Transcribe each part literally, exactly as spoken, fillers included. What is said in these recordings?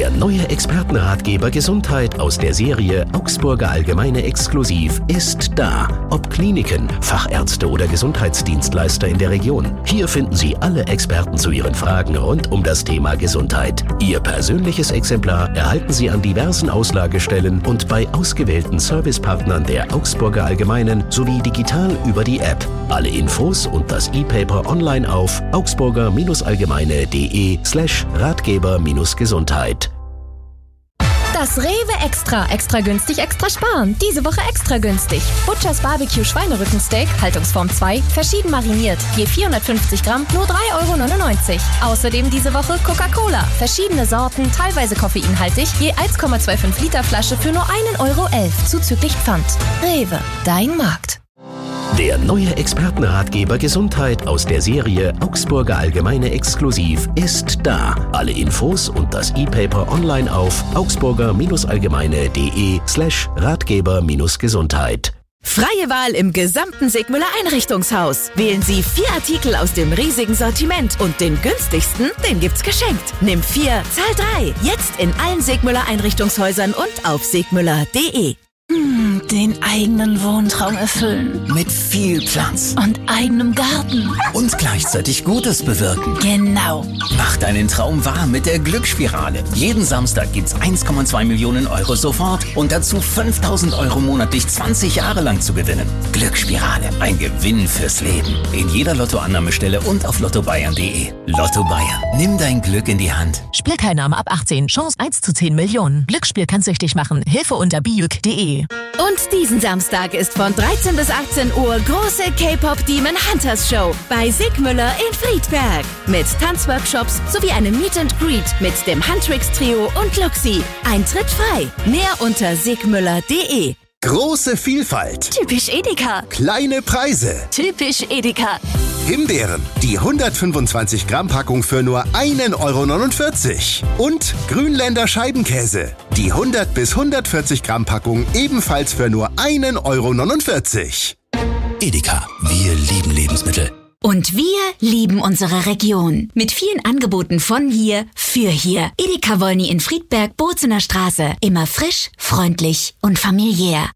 Der neue Expertenratgeber Gesundheit aus der Serie Augsburger Allgemeine Exklusiv ist da. Ob Kliniken, Fachärzte oder Gesundheitsdienstleister in der Region. Hier finden Sie alle Experten zu Ihren Fragen rund um das Thema Gesundheit. Ihr persönliches Exemplar erhalten Sie an diversen Auslagestellen und bei ausgewählten Servicepartnern der Augsburger Allgemeinen sowie digital über die App. Alle Infos und das E-Paper online auf augsburger-allgemeine.de slash Ratgeber-Gesundheit. Das Rewe Extra. Extra günstig, extra sparen. Diese Woche extra günstig. Butchers Barbecue Schweinerückensteak, Haltungsform zwei, verschieden mariniert. Je vierhundertfünfzig Gramm, nur drei Euro neunundneunzig. Außerdem diese Woche Coca-Cola. Verschiedene Sorten, teilweise koffeinhaltig, je eins Komma fünfundzwanzig Liter Flasche für nur ein Euro elf, zuzüglich Pfand. Rewe, dein Markt. Der neue Expertenratgeber Gesundheit aus der Serie Augsburger Allgemeine Exklusiv ist da. Alle Infos und das E-Paper online auf augsburger-allgemeine.de slash Ratgeber-Gesundheit. Freie Wahl im gesamten Sigmüller Einrichtungshaus. Wählen Sie vier Artikel aus dem riesigen Sortiment und den günstigsten, den gibt's geschenkt. Nimm vier, zahl drei. Jetzt in allen Sigmüller Einrichtungshäusern und auf sigmüller punkt de. Hm, den eigenen Wohntraum erfüllen. Mit viel Platz. Und eigenem Garten. Und gleichzeitig Gutes bewirken. Genau. Mach deinen Traum wahr mit der Glücksspirale. Jeden Samstag gibt's eins Komma zwei Millionen Euro sofort und dazu fünftausend Euro monatlich zwanzig Jahre lang zu gewinnen. Glücksspirale, ein Gewinn fürs Leben. In jeder Lottoannahmestelle und auf lotto bayern punkt de. Lotto Bayern, nimm dein Glück in die Hand. Spielteilnahme ab achtzehn, Chance eins zu zehn Millionen. Glücksspiel kann süchtig machen. Hilfe unter bijuk punkt de. Und diesen Samstag ist von dreizehn bis achtzehn Uhr große K-Pop Demon Hunters Show bei Sigmüller in Friedberg. Mit Tanzworkshops sowie einem Meet and Greet mit dem Huntrix Trio und Luxi. Eintritt frei. Mehr unter sigmüller punkt de. Große Vielfalt. Typisch Edeka. Kleine Preise. Typisch Edeka. Himbeeren, die hundertfünfundzwanzig Gramm Packung für nur ein Euro neunundvierzig. Und Grünländer Scheibenkäse, die hundert bis hundertvierzig Gramm Packung ebenfalls für nur ein Euro neunundvierzig. Edeka, wir lieben Lebensmittel. Und wir lieben unsere Region. Mit vielen Angeboten von hier, für hier. Edeka Wolny in Friedberg, Bozener Straße. Immer frisch, freundlich und familiär.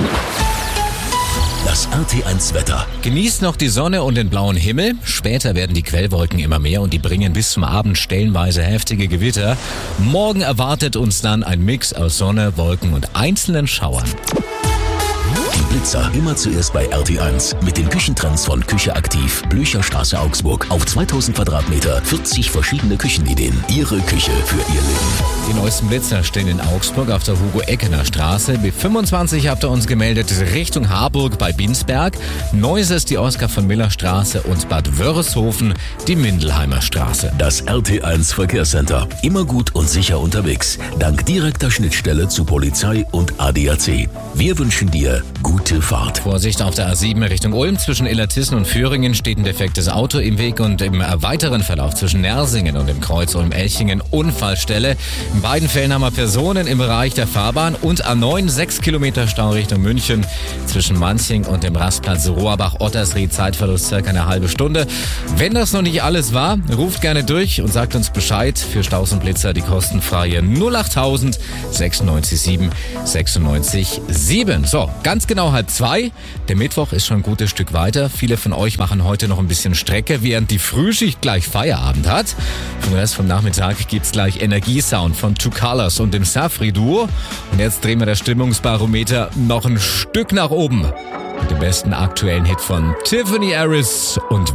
Das R T eins Wetter. Genießt noch die Sonne und den blauen Himmel. Später werden die Quellwolken immer mehr und die bringen bis zum Abend stellenweise heftige Gewitter. Morgen erwartet uns dann ein Mix aus Sonne, Wolken und einzelnen Schauern. Die Blitzer immer zuerst bei R T eins mit den Küchentrends von Küche aktiv, Blücherstraße Augsburg. Auf zweitausend Quadratmeter, vierzig verschiedene Küchenideen. Ihre Küche für Ihr Leben. Die neuesten Blitzer stehen in Augsburg auf der Hugo-Eckener Straße. B fünfundzwanzig habt ihr uns gemeldet, Richtung Harburg bei Binsberg. Neuses die Oskar von Miller Straße und Bad Wörishofen die Mindelheimer Straße. Das R T eins Verkehrscenter. Immer gut und sicher unterwegs. Dank direkter Schnittstelle zu Polizei und A D A C. Wir wünschen dir gute Fahrt. Vorsicht auf der A sieben Richtung Ulm. Zwischen Illertissen und Föhringen steht ein defektes Auto im Weg und im weiteren Verlauf zwischen Nersingen und dem Kreuz Ulm-Elchingen Unfallstelle. In beiden Fällen haben wir Personen im Bereich der Fahrbahn und A neun, sechs Kilometer Stau Richtung München. Zwischen Manching und dem Rastplatz Rohrbach-Ottersried Zeitverlust circa eine halbe Stunde. Wenn das noch nicht alles war, ruft gerne durch und sagt uns Bescheid. Für Staus und Blitzer die kostenfreie null achttausend sechsundneunzig sieben sechsundneunzig sieben. So, ganz genau halb zwei. Der Mittwoch ist schon ein gutes Stück weiter. Viele von euch machen heute noch ein bisschen Strecke, während die Frühschicht gleich Feierabend hat. Für den Rest vom Nachmittag gibt's gleich Energiesound von Two Colors und dem Safri-Duo. Und jetzt drehen wir das Stimmungsbarometer noch ein Stück nach oben. Mit dem besten aktuellen Hit von Tiffany Harris und